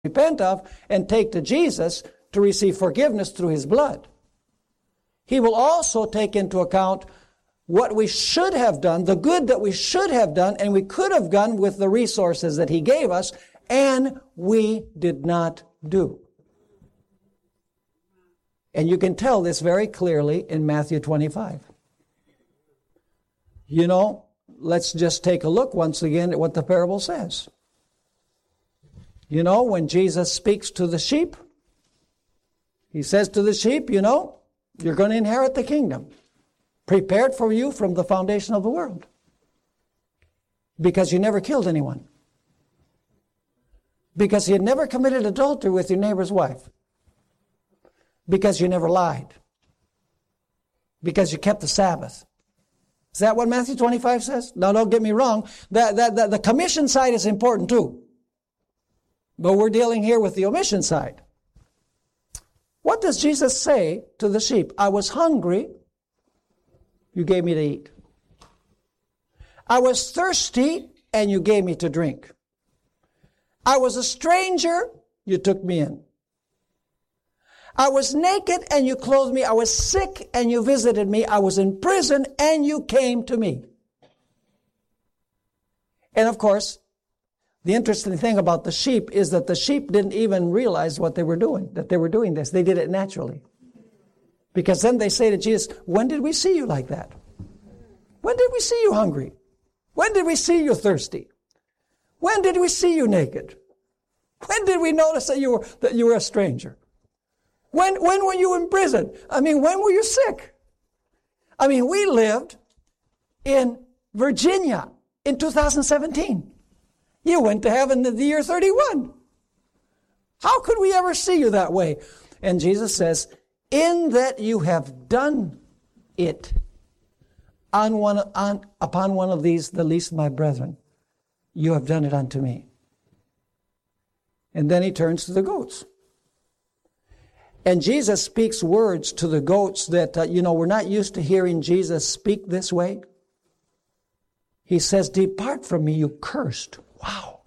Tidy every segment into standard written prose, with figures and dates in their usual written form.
repent of and take to Jesus to receive forgiveness through His blood. He will also take into account what we should have done, the good that we should have done, and we could have done with the resources that He gave us, and we did not do. And you can tell this very clearly in Matthew 25. You know, let's just take a look once again at what the parable says. You know, when Jesus speaks to the sheep, He says to the sheep, you know, you're going to inherit the kingdom, prepared for you from the foundation of the world. Because you never killed anyone. Because you never committed adultery with your neighbor's wife. Because you never lied. Because you kept the Sabbath. Is that what Matthew 25 says? Now, don't get me wrong. The commission side is important too. But we're dealing here with the omission side. What does Jesus say to the sheep? I was hungry, you gave me to eat. I was thirsty, and you gave me to drink. I was a stranger, you took me in. I was naked, and you clothed me. I was sick, and you visited me. I was in prison, and you came to me. And of course, the interesting thing about the sheep is that the sheep didn't even realize what they were doing, that they were doing this. They did it naturally. Because then they say to Jesus, when did we see you like that? When did we see you hungry? When did we see you thirsty? When did we see you naked? When did we notice that you were a stranger? When were you in prison? I mean, when were you sick? I mean, we lived in Virginia in 2017. You went to heaven in the year 31. How could we ever see you that way? And Jesus says, in that you have done it upon one of these, the least of my brethren, you have done it unto me. And then He turns to the goats. And Jesus speaks words to the goats that, we're not used to hearing Jesus speak this way. He says, depart from me, you cursed. Wow.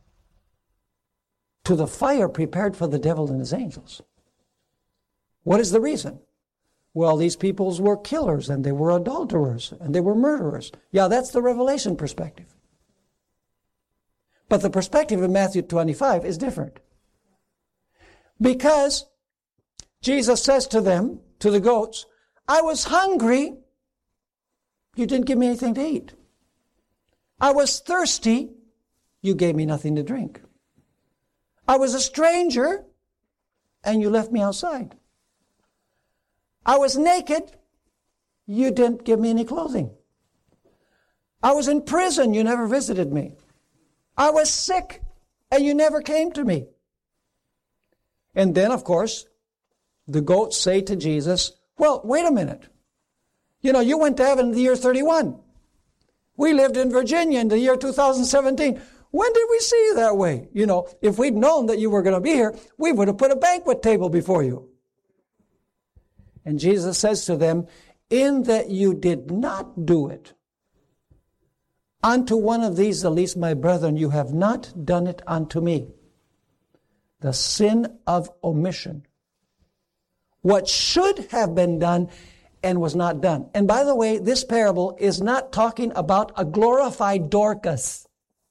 To the fire prepared for the devil and his angels. What is the reason? Well, these peoples were killers, and they were adulterers, and they were murderers. Yeah, that's the Revelation perspective. But the perspective in Matthew 25 is different. Because Jesus says to them, to the goats, I was hungry, you didn't give me anything to eat. I was thirsty, you gave me nothing to drink. I was a stranger, and you left me outside. I was naked, you didn't give me any clothing. I was in prison, you never visited me. I was sick, and you never came to me. And then, of course, the goats say to Jesus, well, wait a minute. You went to heaven in the year 31. We lived in Virginia in the year 2017. When did we see you that way? If we'd known that you were going to be here, we would have put a banquet table before you. And Jesus says to them, in that you did not do it unto one of these, the least my brethren, you have not done it unto me. The sin of omission. What should have been done and was not done. And by the way, this parable is not talking about a glorified Dorcas,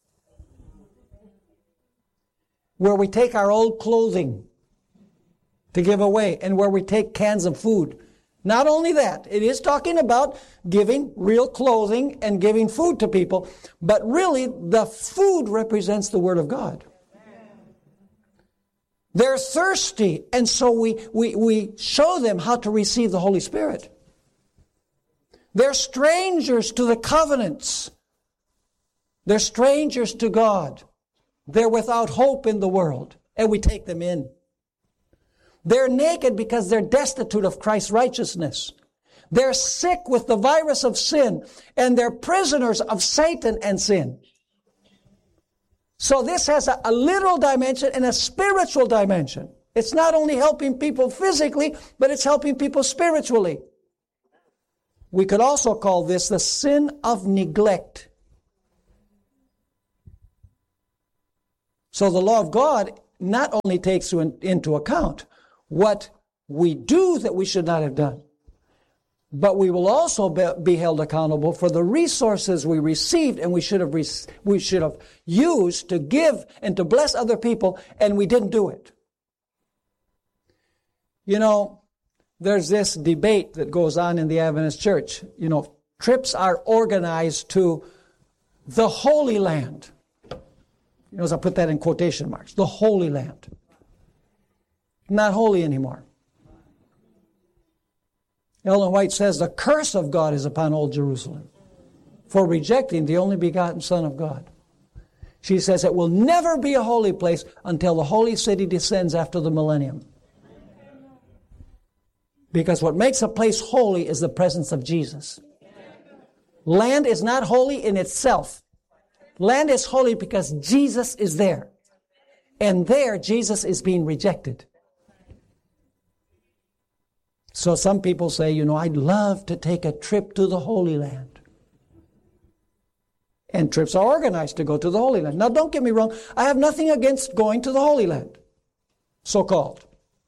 where we take our old clothing to give away, and where we take cans of food. Not only that, it is talking about giving real clothing and giving food to people, but really the food represents the Word of God. They're thirsty, and so we show them how to receive the Holy Spirit. They're strangers to the covenants. They're strangers to God. They're without hope in the world, and we take them in. They're naked because they're destitute of Christ's righteousness. They're sick with the virus of sin, and they're prisoners of Satan and sin. So this has a literal dimension and a spiritual dimension. It's not only helping people physically, but it's helping people spiritually. We could also call this the sin of neglect. So the law of God not only takes into account what we do that we should not have done, but we will also be held accountable for the resources we received and we should have used to give and to bless other people, and we didn't do it. You know, there's this debate that goes on in the Adventist Church. You know, trips are organized to the Holy Land. You notice I put that in quotation marks. The Holy Land. Not holy anymore. Ellen White says the curse of God is upon Old Jerusalem for rejecting the only begotten Son of God. She says it will never be a holy place until the holy city descends after the millennium. Because what makes a place holy is the presence of Jesus. Land is not holy in itself. Land is holy because Jesus is there. And there, Jesus is being rejected. So some people say, you know, I'd love to take a trip to the Holy Land. And trips are organized to go to the Holy Land. Now, don't get me wrong. I have nothing against going to the Holy Land, so-called,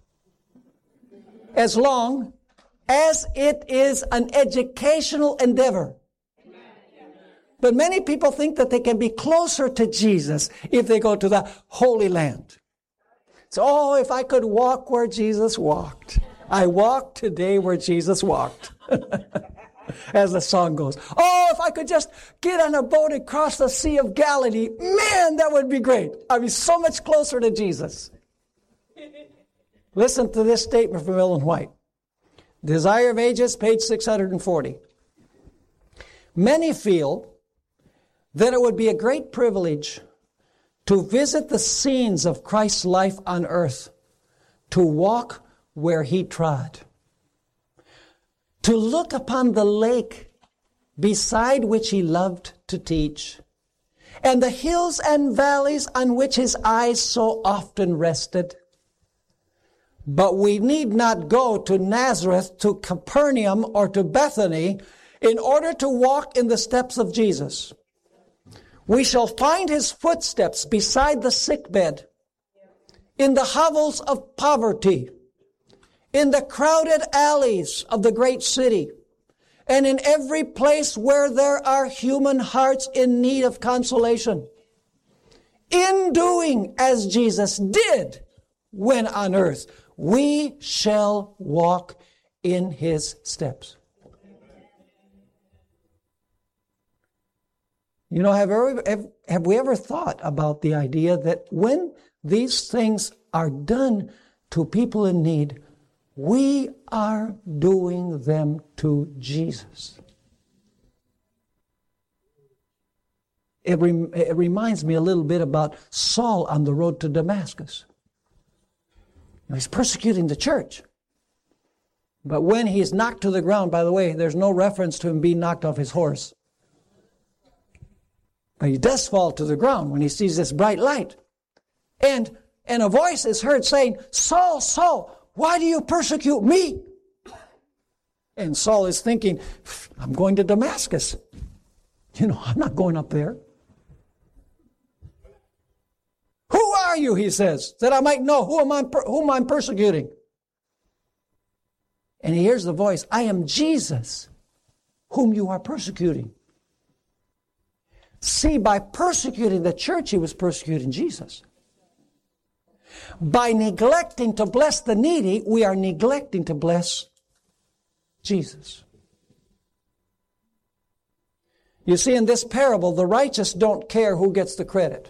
as long as it is an educational endeavor. But many people think that they can be closer to Jesus if they go to the Holy Land. So, oh, if I could walk where Jesus walked. I walk today where Jesus walked. As the song goes. Oh, if I could just get on a boat and cross the Sea of Galilee, man, that would be great. I'd be so much closer to Jesus. Listen to this statement from Ellen White. Desire of Ages, page 640. Many feel that it would be a great privilege to visit the scenes of Christ's life on earth, to walk where he trod, to look upon the lake beside which he loved to teach, and the hills and valleys on which his eyes so often rested. But we need not go to Nazareth, to Capernaum, or to Bethany in order to walk in the steps of Jesus. We shall find his footsteps beside the sickbed, in the hovels of poverty, in the crowded alleys of the great city, and in every place where there are human hearts in need of consolation. In doing as Jesus did when on earth, we shall walk in his steps. You know, have we ever thought about the idea that when these things are done to people in need, we are doing them to Jesus? It reminds me a little bit about Saul on the road to Damascus. He's persecuting the church. But when he's knocked to the ground, by the way, there's no reference to him being knocked off his horse. But he does fall to the ground when he sees this bright light. And a voice is heard saying, Saul, Saul, why do you persecute me? And Saul is thinking, I'm going to Damascus. You know, I'm not going up there. Who are you, he says, that I might know whom I'm persecuting? And he hears the voice, I am Jesus, whom you are persecuting. See, by persecuting the church, he was persecuting Jesus. By neglecting to bless the needy, we are neglecting to bless Jesus. You see, in this parable, the righteous don't care who gets the credit.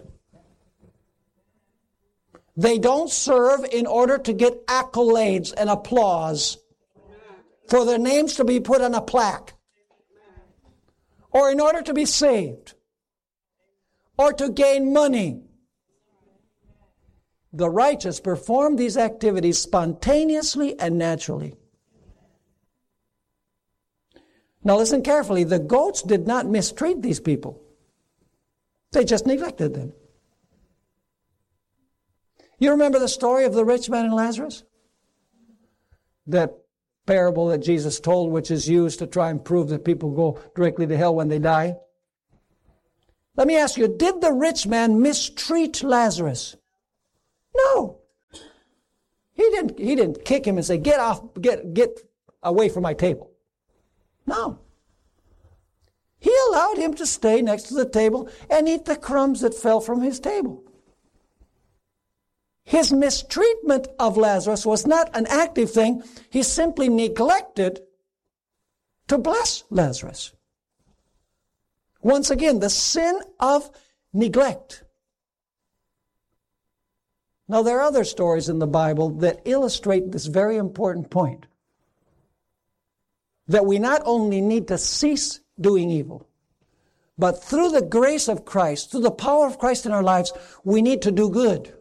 They don't serve in order to get accolades and applause, for their names to be put on a plaque, or in order to be saved, or to gain money. The righteous perform these activities spontaneously and naturally. Now listen carefully. The goats did not mistreat these people. They just neglected them. You remember the story of the rich man and Lazarus? That parable that Jesus told, which is used to try and prove that people go directly to hell when they die. Let me ask you, did the rich man mistreat Lazarus? No. He didn't kick him and say, get away from my table. No. He allowed him to stay next to the table and eat the crumbs that fell from his table. His mistreatment of Lazarus was not an active thing. He simply neglected to bless Lazarus. Once again, the sin of neglect. Now, there are other stories in the Bible that illustrate this very important point. That we not only need to cease doing evil, but through the grace of Christ, through the power of Christ in our lives, we need to do good.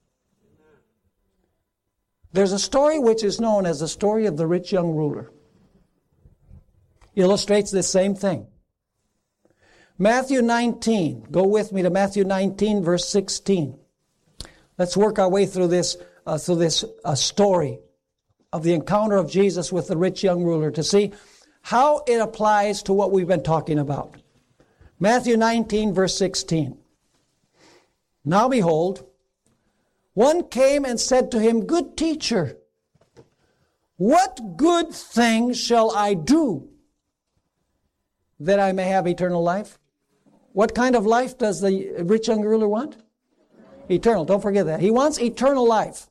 There's a story which is known as the story of the rich young ruler. Illustrates this same thing. Matthew 19. Go with me to Matthew 19, verse 16. Let's work our way through this story of the encounter of Jesus with the rich young ruler to see how it applies to what we've been talking about. Matthew 19, verse 16. Now behold, one came and said to him, Good teacher, what good thing shall I do that I may have eternal life? What kind of life does the rich young ruler want? Eternal. Don't forget that. He wants eternal life.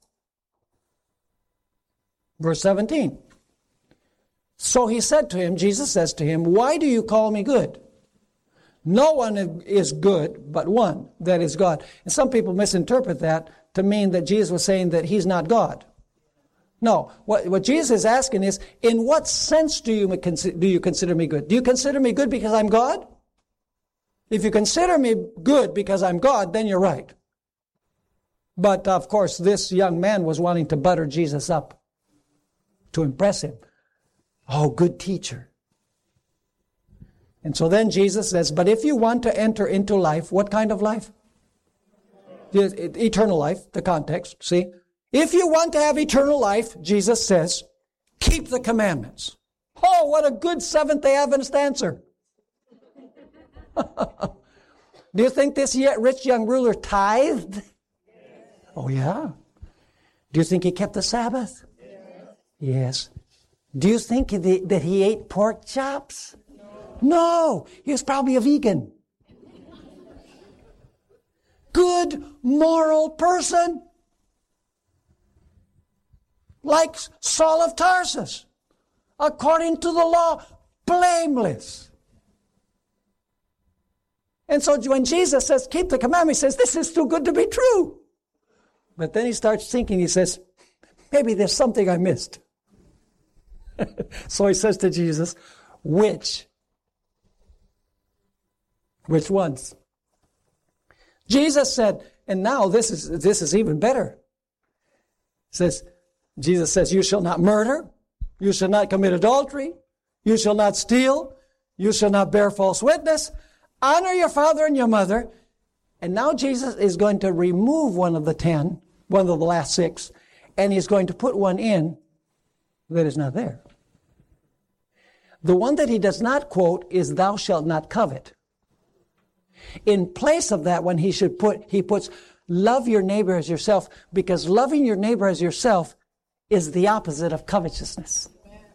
Verse 17. So he said to him, Jesus says to him, Why do you call me good? No one is good but one, that is God. And some people misinterpret that to mean that Jesus was saying that he's not God. No, what Jesus is asking is, in what sense do you consider me good? Do you consider me good because I'm God? If you consider me good because I'm God, then you're right. But of course, this young man was wanting to butter Jesus up to impress him. Oh, good teacher. And so then Jesus says, but if you want to enter into life, what kind of life? Eternal life, the context, see? If you want to have eternal life, Jesus says, keep the commandments. Oh, what a good Seventh-day Adventist answer. Do you think this rich young ruler tithed? Oh, yeah. Do you think he kept the Sabbath? Yes. Do you think that he ate pork chops? No. He was probably a vegan. Good, moral person. Like Saul of Tarsus. According to the law, blameless. And so when Jesus says, keep the commandment, he says, this is too good to be true. But then he starts thinking, he says, maybe there's something I missed. So he says to Jesus, which ones? Jesus said, and now this is even better. Jesus says, you shall not murder, you shall not commit adultery, you shall not steal, you shall not bear false witness, honor your father and your mother. And now Jesus is going to remove one of the 10, one of the last 6, and he's going to put one in that is not there. The one that he does not quote is thou shalt not covet. In place of that one, he puts love your neighbor as yourself, because loving your neighbor as yourself is the opposite of covetousness.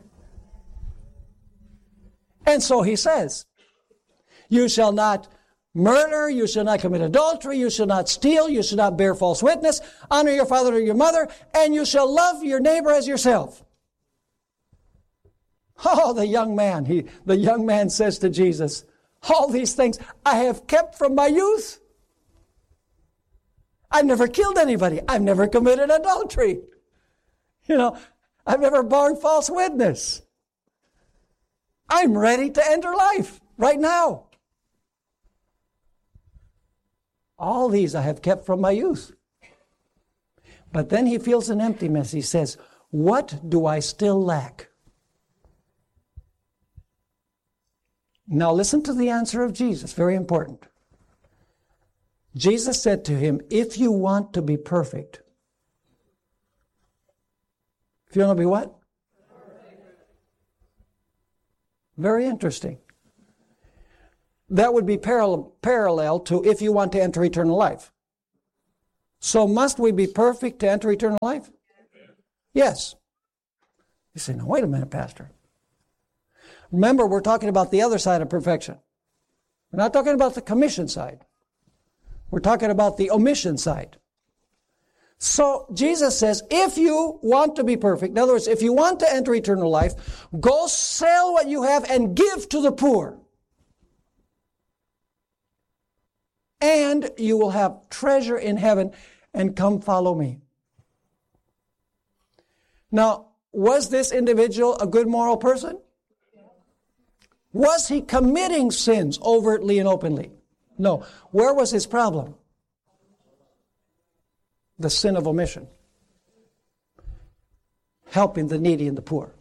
And so he says, you shall not murder, you shall not commit adultery, you shall not steal, you shall not bear false witness, honor your father or your mother, and you shall love your neighbor as yourself. Oh, the young man says to Jesus, all these things I have kept from my youth. I've never killed anybody. I've never committed adultery. I've never borne false witness. I'm ready to enter life right now. All these I have kept from my youth. But then he feels an emptiness. He says, what do I still lack? Now listen to the answer of Jesus, very important. Jesus said to him, if you want to be perfect. If you want to be what? Very interesting. That would be parallel to if you want to enter eternal life. So must we be perfect to enter eternal life? Yes. You say, no, wait a minute, Pastor. Remember, we're talking about the other side of perfection. We're not talking about the commission side. We're talking about the omission side. So Jesus says, if you want to be perfect, in other words, if you want to enter eternal life, go sell what you have and give to the poor. And you will have treasure in heaven, and come follow me. Now, was this individual a good moral person? Was he committing sins overtly and openly? No. Where was his problem? The sin of omission. Helping the needy and the poor.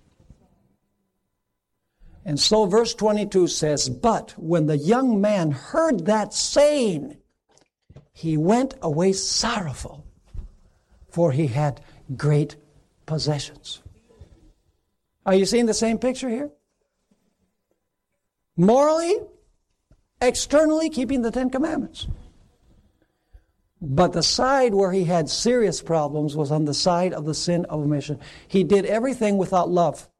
And so verse 22 says, but when the young man heard that saying, he went away sorrowful, for he had great possessions. Are you seeing the same picture here? Morally, externally, keeping the Ten Commandments. But the side where he had serious problems was on the side of the sin of omission. He did everything without love.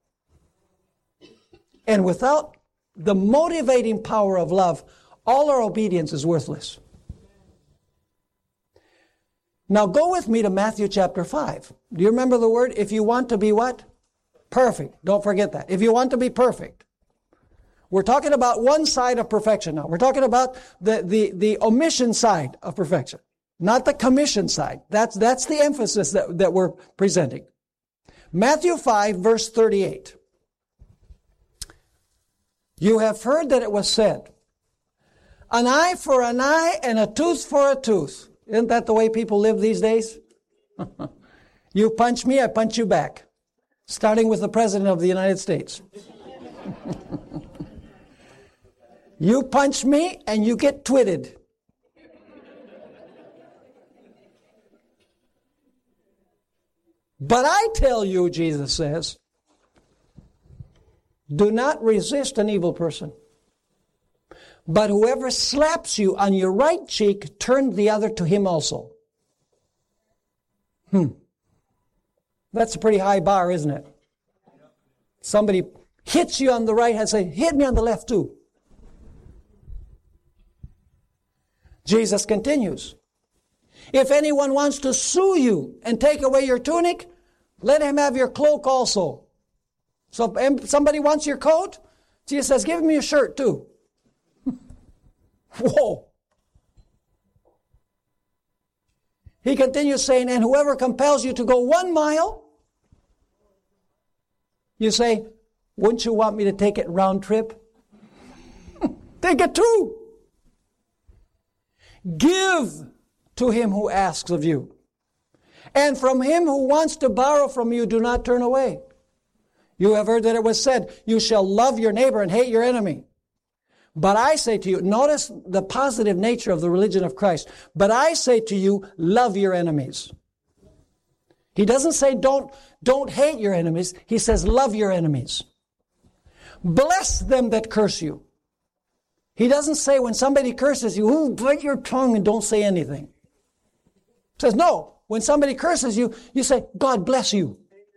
And without the motivating power of love, all our obedience is worthless. Now go with me to Matthew chapter 5. Do you remember the word? If you want to be what? Perfect. Don't forget that. If you want to be perfect. We're talking about one side of perfection now. We're talking about the omission side of perfection, not the commission side. That's the emphasis that we're presenting. Matthew 5, verse 38. You have heard that it was said, an eye for an eye and a tooth for a tooth. Isn't that the way people live these days? You punch me, I punch you back. Starting with the President of the United States. You punch me and you get twitted. But I tell you, Jesus says, do not resist an evil person. But whoever slaps you on your right cheek, turn the other to him also. That's a pretty high bar, isn't it? Somebody hits you on the right hand, say, hit me on the left too. Jesus continues, if anyone wants to sue you and take away your tunic, let him have your cloak also. So if somebody wants your coat, Jesus says, give him your shirt too. Whoa. He continues saying, and whoever compels you to go 1 mile, you say, wouldn't you want me to take it round trip? Take it too. Give to him who asks of you. And from him who wants to borrow from you, do not turn away. You have heard that it was said, you shall love your neighbor and hate your enemy. But I say to you, notice the positive nature of the religion of Christ. But I say to you, love your enemies. He doesn't say don't hate your enemies. He says love your enemies. Bless them that curse you. He doesn't say when somebody curses you, ooh, bite your tongue and don't say anything. He says, no, when somebody curses you, you say, God bless you.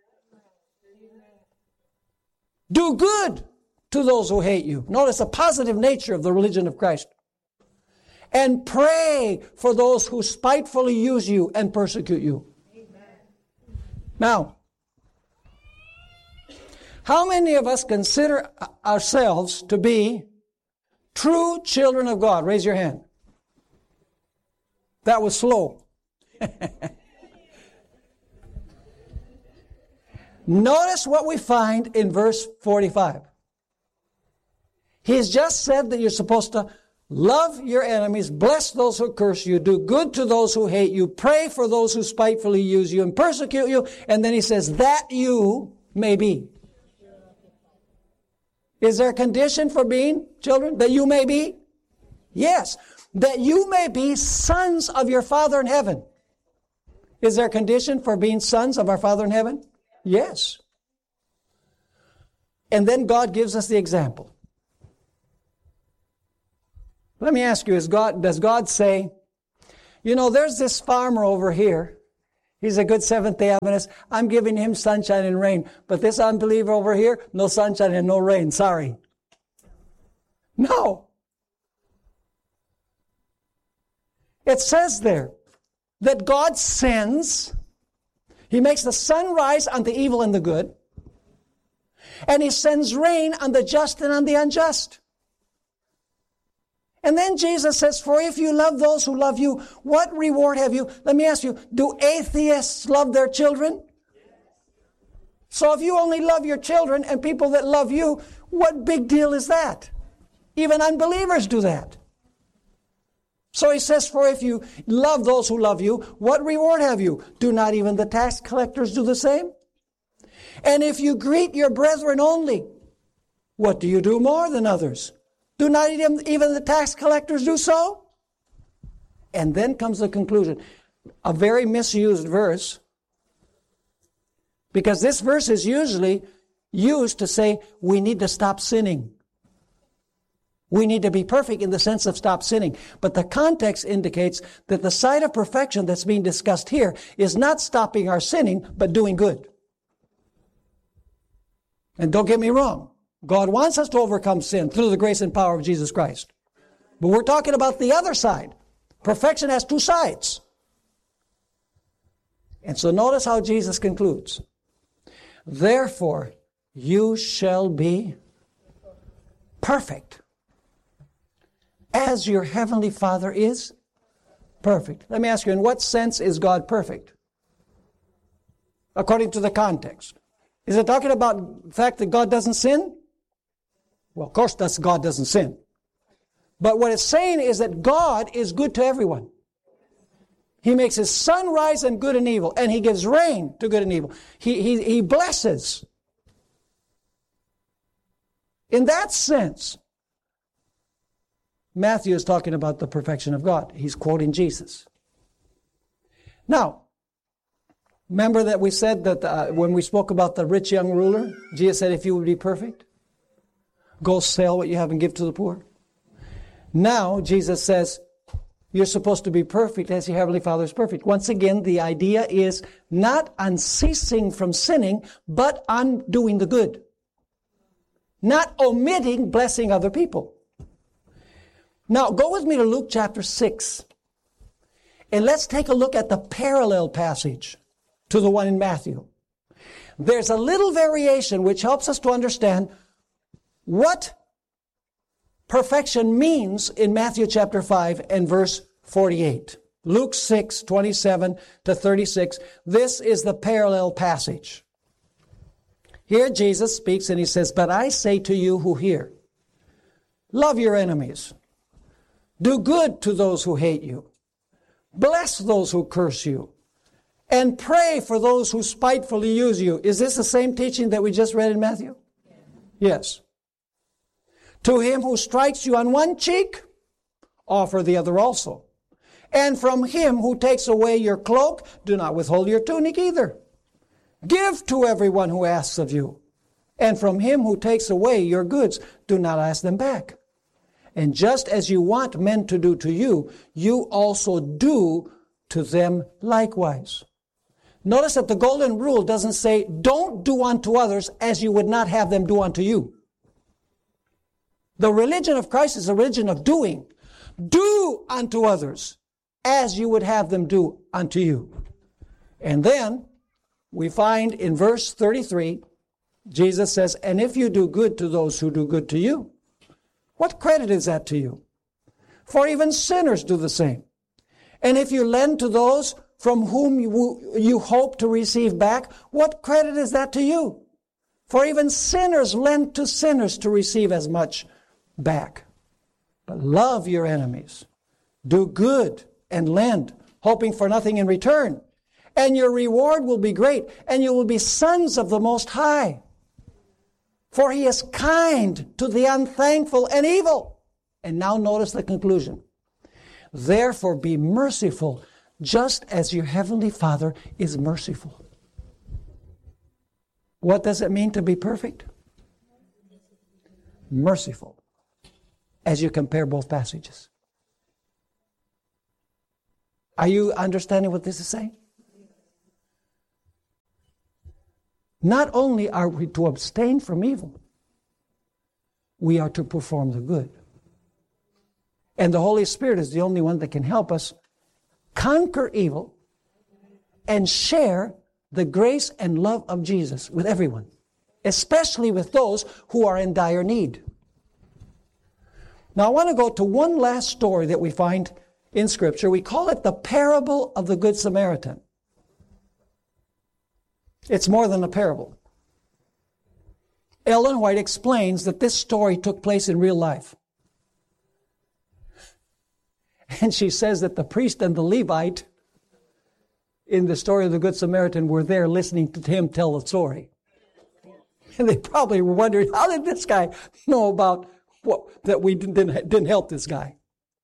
Do good to those who hate you. Notice the positive nature of the religion of Christ. And pray for those who spitefully use you and persecute you. Now, how many of us consider ourselves to be true children of God? Raise your hand. That was slow. Notice what we find in verse 45. He's just said that you're supposed to love your enemies, bless those who curse you, do good to those who hate you, pray for those who spitefully use you and persecute you, and then he says, that you may be. Is there a condition for being children? That you may be? Yes. That you may be sons of your Father in heaven. Is there a condition for being sons of our Father in heaven? Yes. And then God gives us the example. Let me ask you, does God say, You know, there's this farmer over here. He's a good Seventh-day Adventist. I'm giving him sunshine and rain. But this unbeliever over here, no sunshine and no rain. Sorry. No. It says there that God sends. He makes the sun rise on the evil and the good. And He sends rain on the just and on the unjust. And then Jesus says, for if you love those who love you, what reward have you? Let me ask you, do atheists love their children? So if you only love your children and people that love you, what big deal is that? Even unbelievers do that. So He says, for if you love those who love you, what reward have you? Do not even the tax collectors do the same? And if you greet your brethren only, what do you do more than others? Do not even the tax collectors do so? And then comes the conclusion. A very misused verse. Because this verse is usually used to say we need to stop sinning. We need to be perfect in the sense of stop sinning. But the context indicates that the side of perfection that's being discussed here is not stopping our sinning, but doing good. And don't get me wrong. God wants us to overcome sin through the grace and power of Jesus Christ. But we're talking about the other side. Perfection has two sides. And so notice how Jesus concludes. Therefore, you shall be perfect, as your heavenly Father is perfect. Let me ask you, in what sense is God perfect? According to the context. Is it talking about the fact that God doesn't sin? Well, of course, God doesn't sin. But what it's saying is that God is good to everyone. He makes His sun rise on good and evil, and He gives rain to good and evil. He blesses. In that sense, Matthew is talking about the perfection of God. He's quoting Jesus. Now, remember that we said that when we spoke about the rich young ruler, Jesus said, if you would be perfect, go sell what you have and give to the poor. Now, Jesus says, you're supposed to be perfect as your Heavenly Father is perfect. Once again, the idea is not on ceasing from sinning, but on doing the good. Not omitting blessing other people. Now, go with me to Luke chapter 6. And let's take a look at the parallel passage to the one in Matthew. There's a little variation which helps us to understand what perfection means in Matthew chapter 5 and verse 48. Luke 6, 27 to 36. This is the parallel passage. Here Jesus speaks and He says, but I say to you who hear, love your enemies. Do good to those who hate you. Bless those who curse you. And pray for those who spitefully use you. Is this the same teaching that we just read in Matthew? Yes. To him who strikes you on one cheek, offer the other also. And from him who takes away your cloak, do not withhold your tunic either. Give to everyone who asks of you. And from him who takes away your goods, do not ask them back. And just as you want men to do to you, you also do to them likewise. Notice that the golden rule doesn't say, don't do unto others as you would not have them do unto you. The religion of Christ is a religion of doing. Do unto others as you would have them do unto you. And then we find in verse 33, Jesus says, and if you do good to those who do good to you, what credit is that to you? For even sinners do the same. And if you lend to those from whom you hope to receive back, what credit is that to you? For even sinners lend to sinners to receive as much back. But love your enemies. Do good and lend, hoping for nothing in return. And your reward will be great, and you will be sons of the Most High. For He is kind to the unthankful and evil. And now notice the conclusion. Therefore be merciful, just as your Heavenly Father is merciful. What does it mean to be perfect? Merciful. As you compare both passages. Are you understanding what this is saying? Not only are we to abstain from evil, we are to perform the good. And the Holy Spirit is the only one that can help us conquer evil and share the grace and love of Jesus with everyone, especially with those who are in dire need. Now I want to go to one last story that we find in Scripture. We call it the parable of the Good Samaritan. It's more than a parable. Ellen White explains that this story took place in real life. And she says that the priest and the Levite in the story of the Good Samaritan were there listening to him tell the story. And they probably were wondering, how did this guy know about that we didn't help this guy?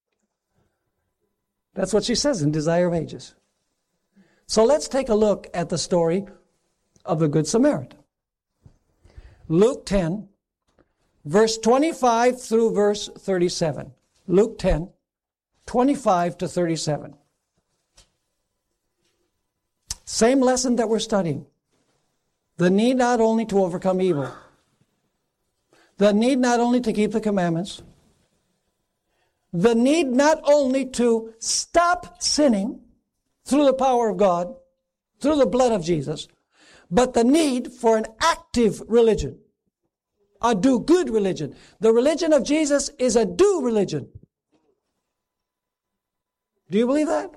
That's what she says in Desire of Ages. So let's take a look at the story of the Good Samaritan. Luke 10, verse 25 through verse 37. Luke 10, 25 to 37. Same lesson that we're studying. The need not only to overcome evil, the need not only to keep the commandments, the need not only to stop sinning through the power of God, through the blood of Jesus, but the need for an active religion, a do-good religion. The religion of Jesus is a do religion. Do you believe that?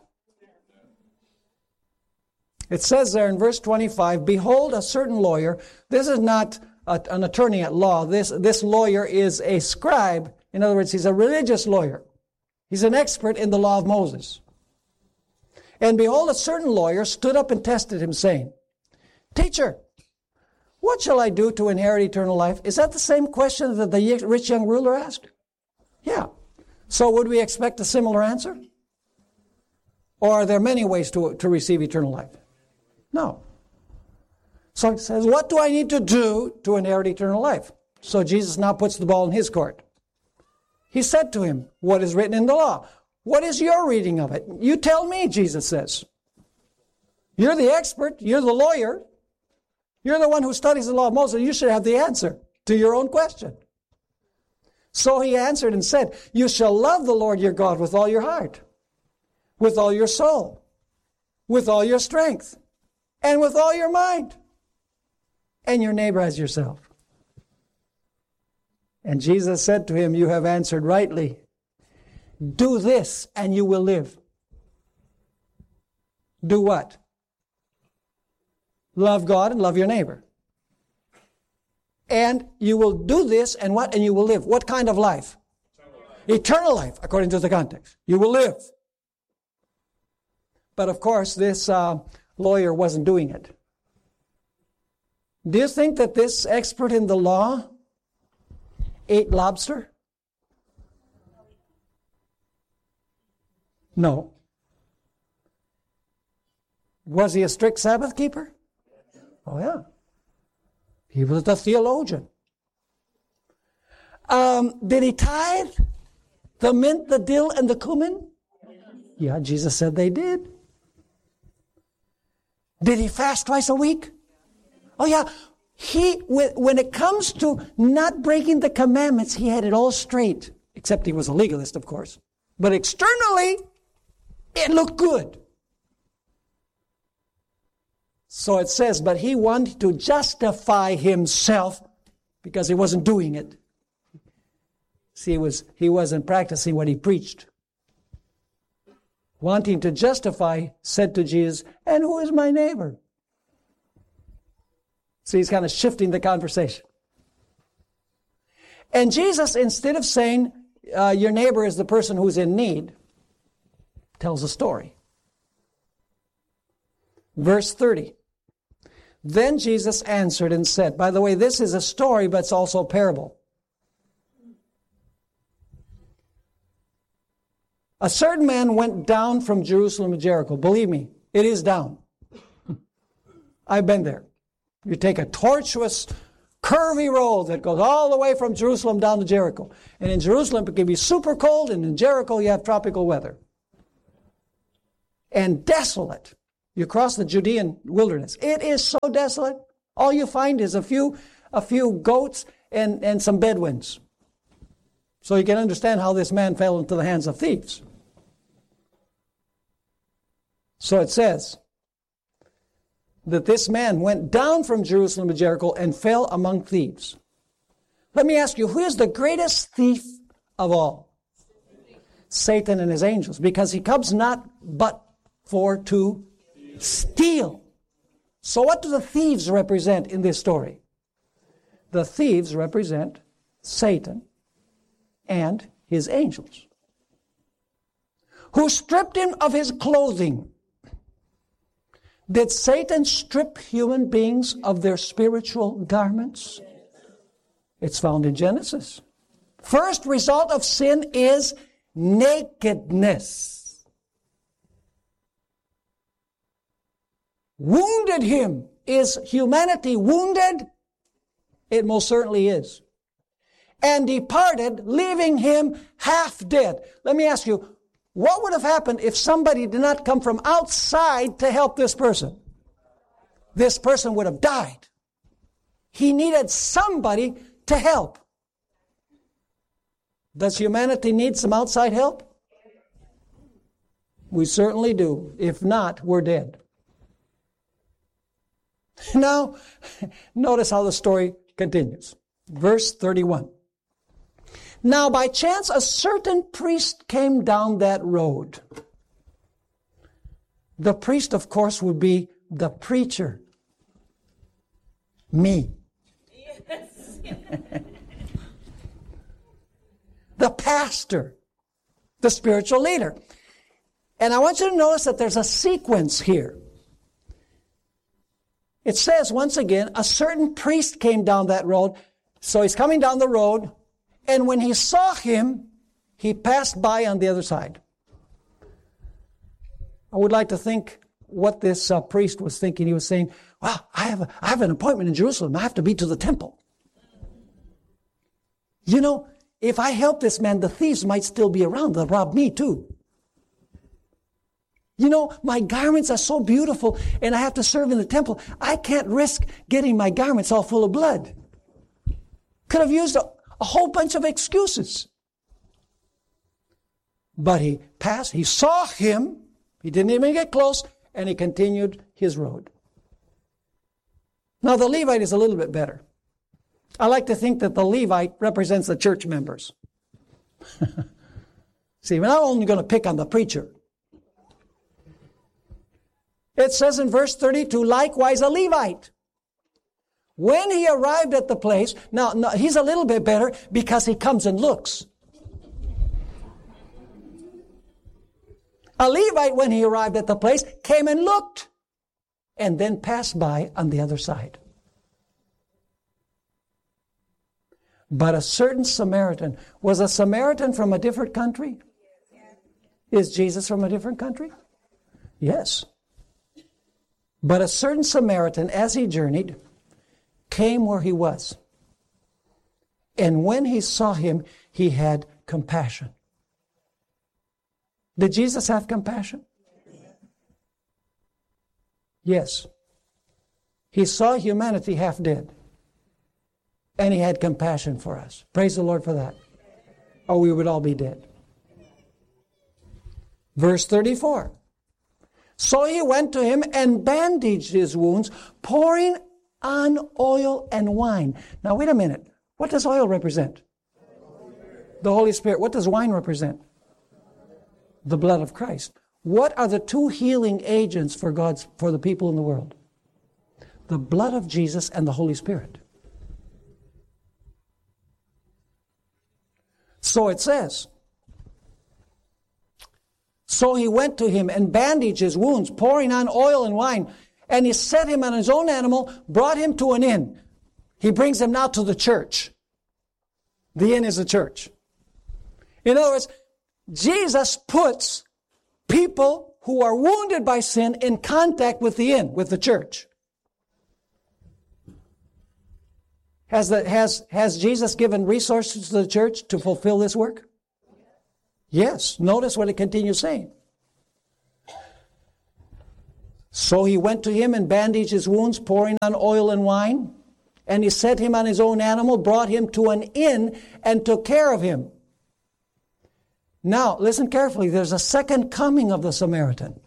It says there in verse 25, behold, a certain lawyer. This is not an attorney at law. This lawyer is a scribe. In other words, he's a religious lawyer. He's an expert in the law of Moses. And behold, a certain lawyer stood up and tested him, saying, Teacher, what shall I do to inherit eternal life? Is that the same question that the rich young ruler asked? Yeah. So would we expect a similar answer? Or are there many ways to receive eternal life? No. So he says, what do I need to do to inherit eternal life? So Jesus now puts the ball in his court. He said to him, what is written in the law? What is your reading of it? You tell me, Jesus says. You're the expert. You're the lawyer. You're the one who studies the law of Moses. You should have the answer to your own question. So he answered and said, you shall love the Lord your God with all your heart, with all your soul, with all your strength, and with all your mind, and your neighbor as yourself. And Jesus said to him, you have answered rightly. Do this and you will live. Do what? Love God and love your neighbor. And you will do this and what? And you will live. What kind of life? Eternal life, according to the context. You will live. But of course, this lawyer wasn't doing it. Do you think that this expert in the law ate lobster? No. Was he a strict Sabbath keeper? Oh, yeah. He was a theologian. Did he tithe the mint, the dill, and the cumin? Yeah, Jesus said they did. Did he fast twice a week? Oh, yeah. When it comes to not breaking the commandments, he had it all straight. Except he was a legalist, of course. But externally, it looked good. So it says, but he wanted to justify himself because he wasn't doing it. See, he wasn't practicing what he preached. Wanting to justify, said to Jesus, and who is my neighbor? So he's kind of shifting the conversation. And Jesus, instead of saying, your neighbor is the person who's in need, tells a story. Verse 30. Then Jesus answered and said, by the way, this is a story, but it's also a parable. A certain man went down from Jerusalem to Jericho. Believe me, it is down. I've been there. You take a tortuous, curvy road that goes all the way from Jerusalem down to Jericho. And in Jerusalem, it can be super cold, and in Jericho, you have tropical weather. and desolate. You cross the Judean wilderness. It is so desolate. All you find is a few goats and some Bedouins. So you can understand how this man fell into the hands of thieves. So it says that this man went down from Jerusalem to Jericho and fell among thieves. Let me ask you, who is the greatest thief of all? Satan and his angels, because he comes not but for to steal. So what do the thieves represent in this story? The thieves represent Satan and his angels, who stripped him of his clothing. Did Satan strip human beings of their spiritual garments? It's found in Genesis. First result of sin is nakedness. Wounded him. Is humanity wounded? It most certainly is. And departed, leaving him half dead. Let me ask you, what would have happened if somebody did not come from outside to help this person? This person would have died. He needed somebody to help. Does humanity need some outside help? We certainly do. If not, we're dead. Now, notice how the story continues. Verse 31. Now, by chance, a certain priest came down that road. The priest, of course, would be the preacher. Me. Yes. The pastor. The spiritual leader. And I want you to notice that there's a sequence here. It says, once again, a certain priest came down that road. So he's coming down the road. And when he saw him, he passed by on the other side. I would like to think what this priest was thinking. He was saying, well, I have an appointment in Jerusalem. I have to be to the temple. You know, if I help this man, the thieves might still be around. They'll rob me too. You know, my garments are so beautiful and I have to serve in the temple. I can't risk getting my garments all full of blood. Could have used a whole bunch of excuses. But he passed, he saw him, he didn't even get close, and he continued his road. Now the Levite is a little bit better. I like to think that the Levite represents the church members. See, we're not only going to pick on the preacher. It says in verse 32, likewise a Levite. When he arrived at the place, now he's a little bit better because he comes and looks. A Levite, when he arrived at the place, came and looked and then passed by on the other side. But a certain Samaritan, was a Samaritan from a different country? Is Jesus from a different country? Yes. But a certain Samaritan, as he journeyed, came where he was. And when he saw him, he had compassion. Did Jesus have compassion? Yes. He saw humanity half dead. And he had compassion for us. Praise the Lord for that. Or we would all be dead. Verse 34. So he went to him and bandaged his wounds, pouring on oil and wine. Now wait a minute. What does oil represent? The Holy Spirit. What does wine represent? The blood of Christ. What are the two healing agents for the people in the world? The blood of Jesus and the Holy Spirit. So it says, so he went to him and bandaged his wounds, pouring on oil and wine. And he set him on his own animal, brought him to an inn. He brings him now to the church. The inn is the church. In other words, Jesus puts people who are wounded by sin in contact with the inn, with the church. Has Jesus given resources to the church to fulfill this work? Yes. Notice what it continues saying. So he went to him and bandaged his wounds, pouring on oil and wine. And he set him on his own animal, brought him to an inn, and took care of him. Now, listen carefully. There's a second coming of the Samaritan.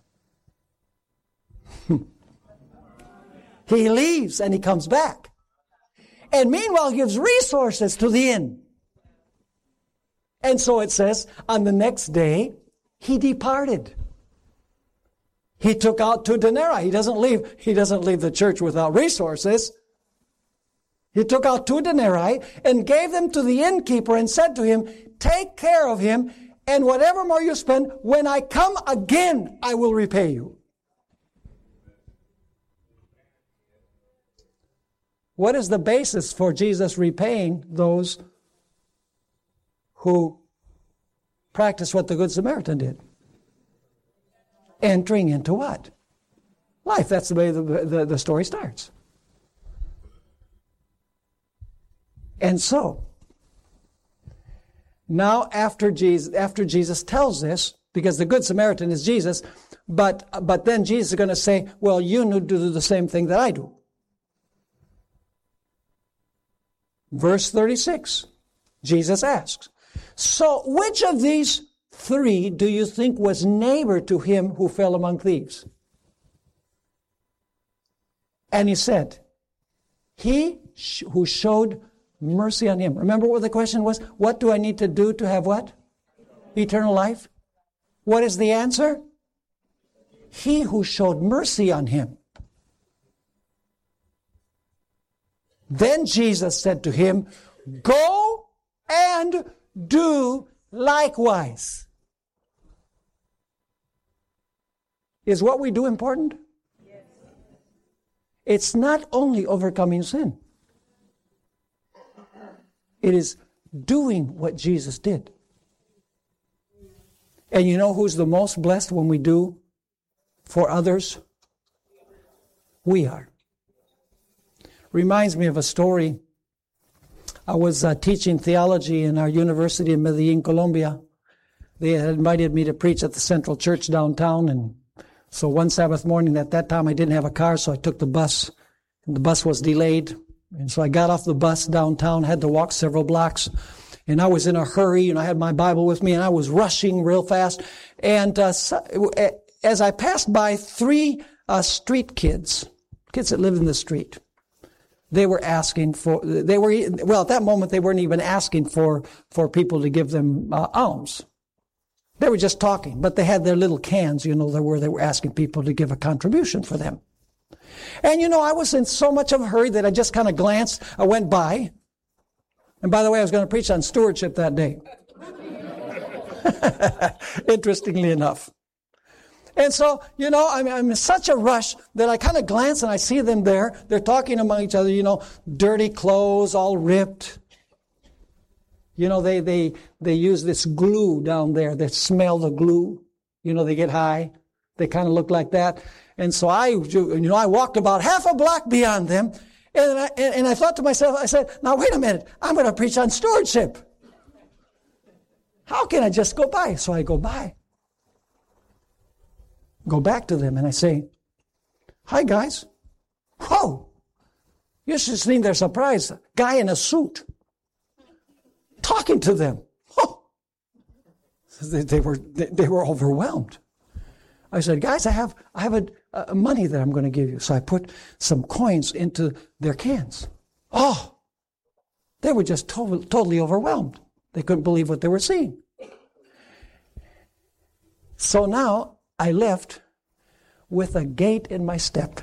He leaves and he comes back. And meanwhile gives resources to the inn. And so it says, on the next day, he departed. He took out 2 denarii. He doesn't leave the church without resources. He took out 2 denarii and gave them to the innkeeper and said to him, take care of him, and whatever more you spend, when I come again, I will repay you. What is the basis for Jesus repaying those who practice what the Good Samaritan did? Entering into what? Life. That's the way the story starts. And so, now after Jesus tells this, because the Good Samaritan is Jesus, but then Jesus is going to say, well, you need to do the same thing that I do. Verse 36, Jesus asks, so which of these 3 do you think was neighbor to him who fell among thieves? And he said, he who showed mercy on him. Remember what the question was? What do I need to do to have what? Eternal life. What is the answer? He who showed mercy on him. Then Jesus said to him, go and do likewise. Is what we do important? Yes. It's not only overcoming sin. It is doing what Jesus did. And you know who's the most blessed when we do for others? We are. Reminds me of a story. I was teaching theology in our university in Medellin, Colombia. They had invited me to preach at the Central Church downtown, and so one Sabbath morning, at that time I didn't have a car, so I took the bus, and the bus was delayed. And so I got off the bus downtown, had to walk several blocks, and I was in a hurry, and I had my Bible with me, and I was rushing real fast. And as I passed by 3 street kids that live in the street, they were asking for, at that moment they weren't even asking for people to give them alms. They were just talking, but they had their little cans, where they were asking people to give a contribution for them. And I was in so much of a hurry that I just kind of glanced, I went by. And by the way, I was going to preach on stewardship that day. Interestingly enough. And so, I'm in such a rush that I kind of glance and I see them there. They're talking among each other, dirty clothes, all ripped. They use this glue down there. They smell the glue. They get high. They kind of look like that. And so I walked about half a block beyond them. And I thought to myself, I said, now wait a minute. I'm going to preach on stewardship. How can I just go by? So I go by. Go back to them and I say, hi guys. Whoa! You should have seen their surprise. Guy in a suit. Talking to them. Oh. They were overwhelmed. I said, guys, I have a money that I'm going to give you. So I put some coins into their cans. Oh! They were just totally overwhelmed. They couldn't believe what they were seeing. So now, I left with a gait in my step.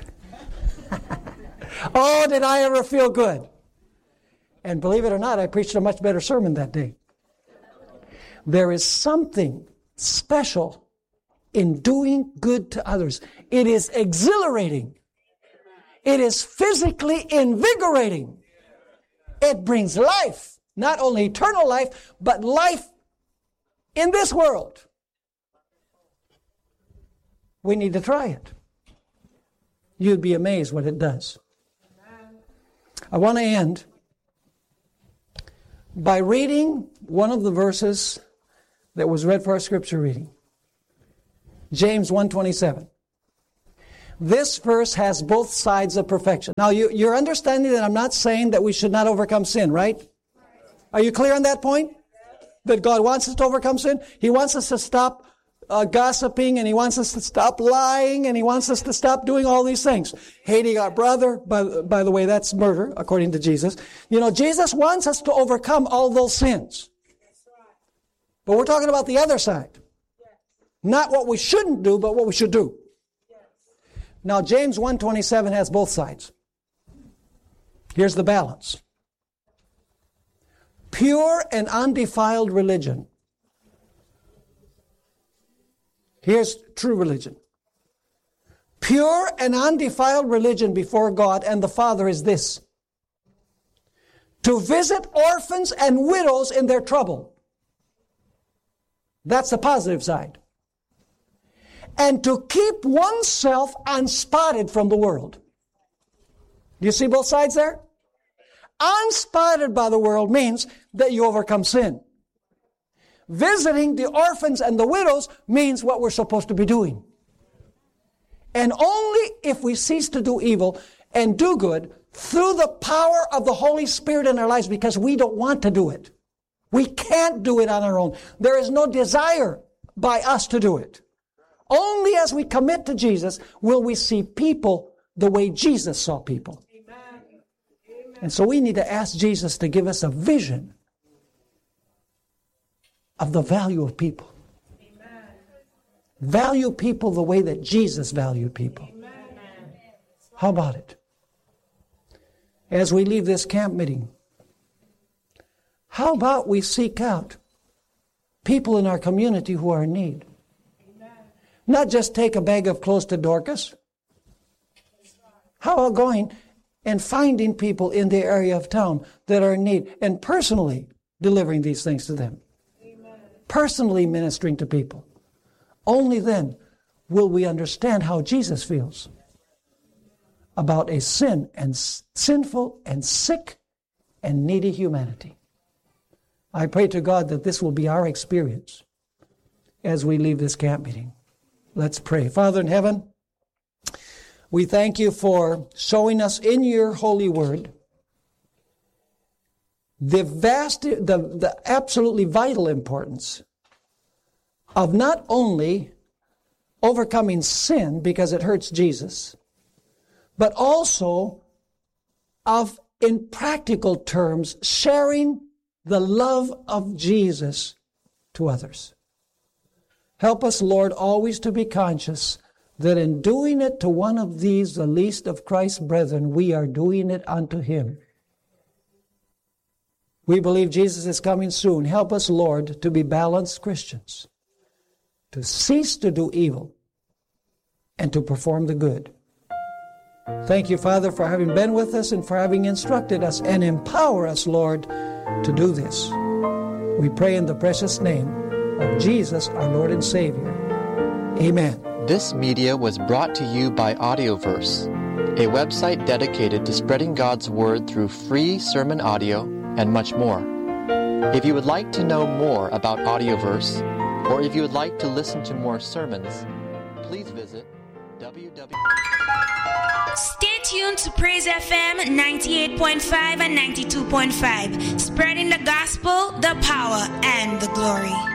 Oh, did I ever feel good? And believe it or not, I preached a much better sermon that day. There is something special in doing good to others. It is exhilarating. It is physically invigorating. It brings life, not only eternal life, but life in this world. We need to try it. You'd be amazed what it does. I want to end by reading one of the verses that was read for our scripture reading. James 1:27. This verse has both sides of perfection. Now, you're understanding that I'm not saying that we should not overcome sin, right? Are you clear on that point? That God wants us to overcome sin? He wants us to stop gossiping, and He wants us to stop lying, and He wants us to stop doing all these things. Hating our brother, by the way, that's murder, according to Jesus. You know, Jesus wants us to overcome all those sins. But we're talking about the other side. Not what we shouldn't do, but what we should do. Now, James 1:27 has both sides. Here's the balance. Pure and undefiled religion. Here's true religion. Pure and undefiled religion before God and the Father is this: to visit orphans and widows in their trouble. That's the positive side. And to keep oneself unspotted from the world. Do you see both sides there? Unspotted by the world means that you overcome sin. Visiting the orphans and the widows means what we're supposed to be doing. And only if we cease to do evil and do good through the power of the Holy Spirit in our lives, because we don't want to do it. We can't do it on our own. There is no desire by us to do it. Only as we commit to Jesus will we see people the way Jesus saw people. Amen. And so we need to ask Jesus to give us a vision of the value of people. Amen. Value people the way that Jesus valued people. Amen. How about it? As we leave this camp meeting, how about we seek out people in our community who are in need? Not just take a bag of clothes to Dorcas. How about going and finding people in the area of town that are in need and personally delivering these things to them? Amen. Personally ministering to people. Only then will we understand how Jesus feels about a sinful and sick and needy humanity. I pray to God that this will be our experience as we leave this camp meeting. Let's pray. Father in heaven, we thank you for showing us in your holy word the absolutely vital importance of not only overcoming sin because it hurts Jesus, but also of, in practical terms, sharing the love of Jesus to others. Help us, Lord, always to be conscious that in doing it to one of these, the least of Christ's brethren, we are doing it unto Him. We believe Jesus is coming soon. Help us, Lord, to be balanced Christians, to cease to do evil and to perform the good. Thank you, Father, for having been with us and for having instructed us, and empower us, Lord, to do this. We pray in the precious name of Jesus, our Lord and Savior. Amen. This media was brought to you by Audioverse, a website dedicated to spreading God's Word through free sermon audio and much more. If you would like to know more about Audioverse, or if you would like to listen to more sermons, please visit www. Stay tuned to Praise FM 98.5 and 92.5, spreading the gospel, the power, and the glory.